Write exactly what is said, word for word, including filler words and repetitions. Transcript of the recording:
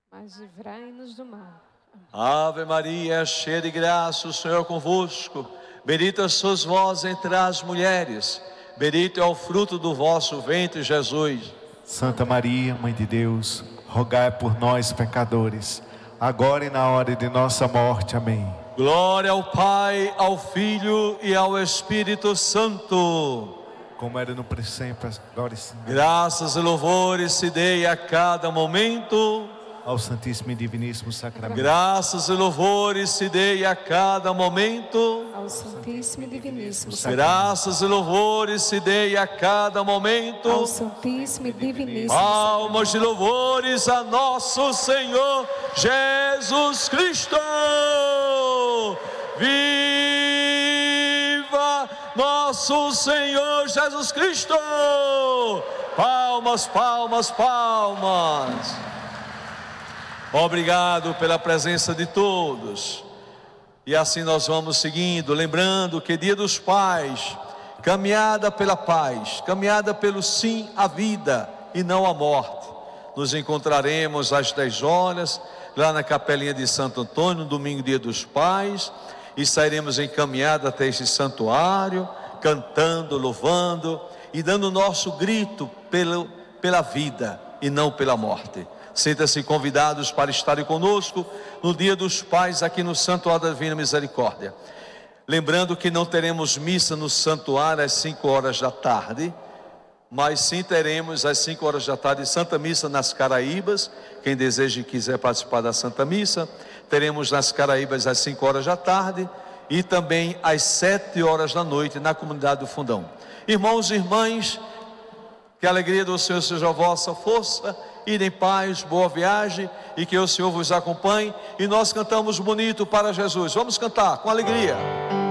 mas livrai-nos do mal. Ave Maria, cheia de graça, o Senhor é convosco. Bendita sois vós entre as mulheres, bendito é o fruto do vosso ventre, Jesus. Santa Maria, Mãe de Deus, rogai por nós, pecadores, agora e na hora de nossa morte. Amém. Glória ao Pai, ao Filho e ao Espírito Santo, como era no princípio, agora e sempre. Graças e louvores se dê a cada momento ao Santíssimo e Diviníssimo Sacramento. Graças e louvores se dê a cada momento ao Santíssimo e Diviníssimo Sacramento. Graças e louvores se dê a cada momento ao Santíssimo e Diviníssimo Palmas de louvores a nosso Senhor Jesus Cristo. Viva nosso Senhor Jesus Cristo! Palmas, palmas, palmas. Obrigado pela presença de todos. E assim nós vamos seguindo, lembrando que Dia dos Pais, caminhada pela paz, caminhada pelo sim à vida e não à morte. Nos encontraremos às dez horas, lá na capelinha de Santo Antônio, no domingo, Dia dos Pais, e sairemos em caminhada até esse santuário, cantando, louvando e dando o nosso grito pelo, pela vida e não pela morte. Sinta-se convidados para estarem conosco no Dia dos Pais aqui no Santuário da Divina Misericórdia. Lembrando que não teremos missa no santuário às cinco horas da tarde, mas sim teremos às cinco horas da tarde Santa Missa nas Caraíbas. Quem deseja e quiser participar da Santa Missa, teremos nas Caraíbas às cinco horas da tarde e também às sete horas da noite na comunidade do Fundão. Irmãos e irmãs, que a alegria do Senhor seja a vossa força. Ide em paz, boa viagem e que o Senhor vos acompanhe. E nós cantamos bonito para Jesus. Vamos cantar com alegria.